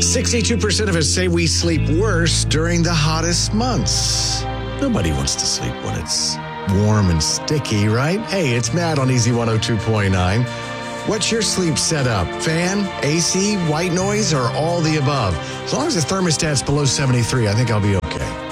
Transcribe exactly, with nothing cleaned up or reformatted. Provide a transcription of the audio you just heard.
sixty-two percent of us say we sleep worse during the hottest months. Nobody wants to sleep when it's warm and sticky, right? Hey, it's Matt on Easy one oh two point nine. What's your sleep setup? Fan, A C, white noise, or all the above? As long as the thermostat's below seventy-three, I think I'll be okay.